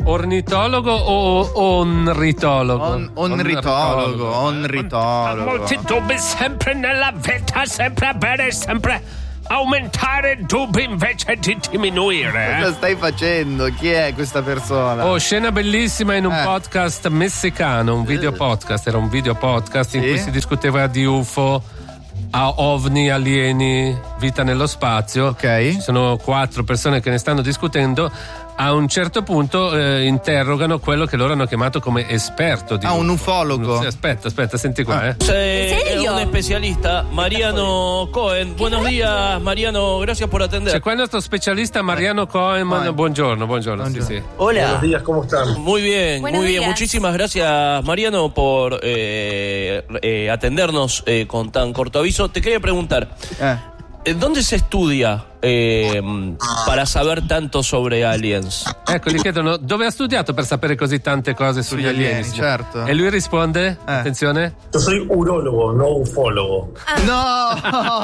Ornitologo o onritologo? Onritologo. Molti dubbi sempre nella vita, sempre bene, sempre aumentare dubbi invece di diminuire. Cosa stai facendo? Chi è questa persona? Oh, scena bellissima in un podcast messicano, un video podcast. Era un video podcast in cui si discuteva di UFO, ovni, alieni, vita nello spazio. Ok. Ci sono 4 persone che ne stanno discutendo. A un certo punto interrogano quello che loro hanno chiamato come esperto di un ufologo. Sì, aspetta, senti qua. ¿En serio? Un especialista, Mariano Cohen. Buenos días, Mariano, gracias por atender. C'è qua il nostro specialista Mariano Cohen. Buongiorno. Sì. Hola. Buenos días, ¿cómo están? Muy bien, Buenos muy bien. días. Muchísimas gracias, Mariano, por atendernos con tan corto aviso. Te quería preguntar, ¿dónde se estudia para saber tanto sobre aliens? Ecco, gli chiedono dove ha studiato per sapere così tante cose sugli alieni. Certo. E lui risponde, attenzione, Yo soy urólogo, no ufólogo. No,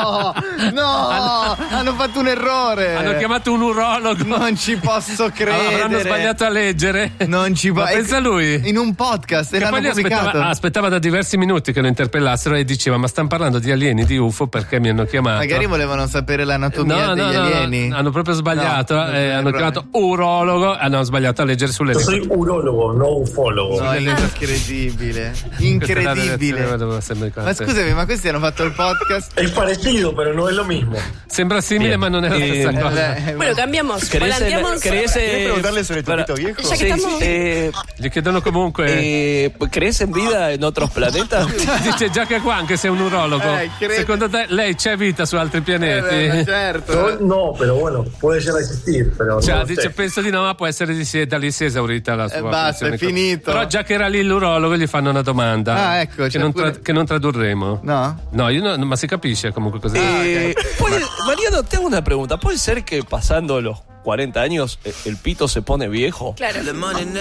hanno fatto un errore. hanno chiamato un urologo. Non ci posso credere. Avranno sbagliato a leggere. Non ci Ma pensa lui. In un podcast Che l'hanno poi lui pubblicato. aspettava da diversi minuti che lo interpellassero e diceva: ma stanno parlando di alieni, di UFO, perché mi hanno chiamato? Magari volevano sapere l'anatomia degli alieni. Hanno proprio sbagliato. Hanno chiamato urologo e hanno sbagliato a leggere sulle Yo soy urólogo, no ufólogo. No, è incredibile. Incredibile. Ma scusami, ma questi hanno fatto il podcast? Es parecido, pero no es lo mismo. Sembra simile, ma non è la stessa cosa. Bueno, cambiamos. ¿Querés Planteamos. sobre Topito Viejo? Ya que estamos- Gli chiedono comunque. ¿Crees en vida en otros planetas? Dice già che qua, anche se è un urologo, credo. secondo te lei c'è vita su altri pianeti? Certo. No, pero bueno, puede llegar a existir, pero Cioè, no lo dice, sé. penso di no, ma può essere da lì si è esaurita la sua basta, funzione. è finito. Però già che era lì l'urologo gli fanno una domanda. Ah, ecco, che, c'è non pure- che non tradurremo. No? No, ma si capisce comunque cosa Mariano, te hago una pregunta. ¿Puede ser que pasando los 40 años el pito se pone viejo? Claro.